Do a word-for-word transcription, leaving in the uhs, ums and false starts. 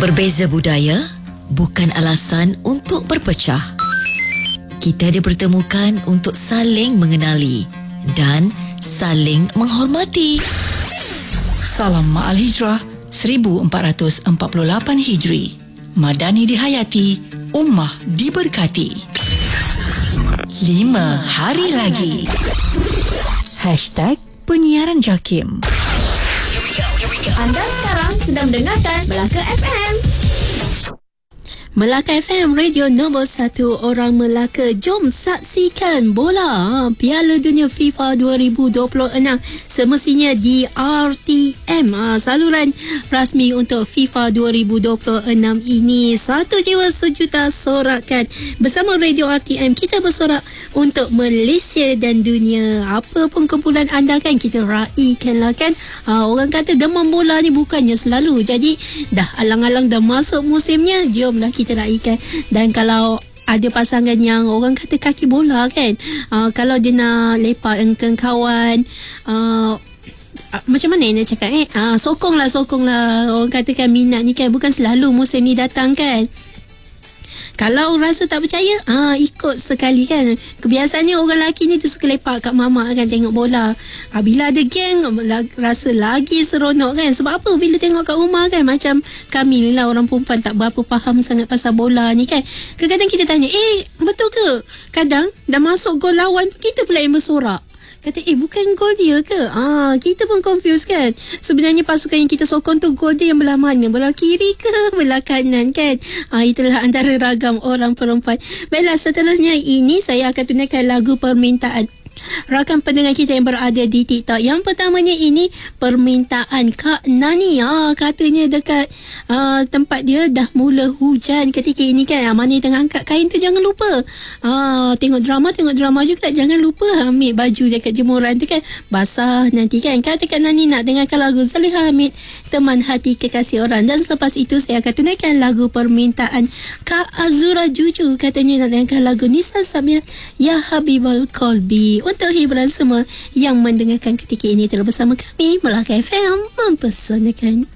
Berbeza budaya bukan alasan untuk berpecah. Kita dipertemukan untuk saling mengenali dan saling menghormati. Salam Ma'al Hijrah seribu empat ratus empat puluh lapan Hijri. Madani dihayati, ummah diberkati. Lima hari lagi. Hashtag Penyiaran Jakim. Anda sekarang sedang mendengarkan Melaka F M. Melaka F M, radio nombor satu orang Melaka. Jom saksikan bola ha, Piala Dunia FIFA dua ribu dua puluh enam semestinya di R T M, ha, saluran rasmi untuk FIFA dua ribu dua puluh enam ini. Satu jiwa sejuta sorakan. Bersama radio R T M, kita bersorak untuk Malaysia dan dunia. Apa pun kumpulan anda kan, kita raikanlah kan. ha, Orang kata demam bola ni bukannya selalu. Jadi dah alang-alang dah masuk musimnya, jomlah kita kita raikan. Dan kalau ada pasangan yang orang kata kaki bola kan, uh, kalau dia nak lepak dengan kawan, uh, macam mana nak cakap eh uh, sokonglah sokonglah orang katakan minat ni kan, bukan selalu musim ni datang kan. Kalau rasa tak percaya, ah ikut sekali kan. Kebiasaannya orang lelaki ni dia suka lepak kat mamak kan, tengok bola. Ah, bila ada geng, rasa lagi seronok kan. Sebab apa? Bila tengok kat rumah kan, macam kami ni lah orang perempuan tak berapa faham sangat pasal bola ni kan. Kadang-kadang kita tanya, eh betul ke? Kadang dah masuk gol lawan, kita pula yang bersorak. Kata, eh bukan gol dia ke? Ah, kita pun confused kan. Sebenarnya pasukan yang kita sokong tu gol dia yang belah mana? Belah kiri ke belah kanan kan? Ah, itulah antara ragam orang perempuan. Baiklah, seterusnya ini saya akan tunaikan lagu permintaan rakan pendengar kita yang berada di TikTok. Yang pertamanya ini permintaan Kak Nani. Ah, katanya dekat ah, tempat dia dah mula hujan ketika ini kan. Ah, Mani tengah angkat kain tu, jangan lupa ah, tengok drama Tengok drama juga, jangan lupa ambil baju dekat jemuran tu kan, basah nanti kan. Kata Kak Nani nak dengarkan lagu Zaliha Hamid, Teman Hati Kekasih Orang. Dan selepas itu saya akan tunaikan lagu permintaan Kak Azura Juju. Katanya nak dengarkan lagu Nisa Samia, Ya Habibal Kolbi. Untuk hiburan semua yang mendengarkan ketika ini, telah bersama kami Melaka F M mempersanakan.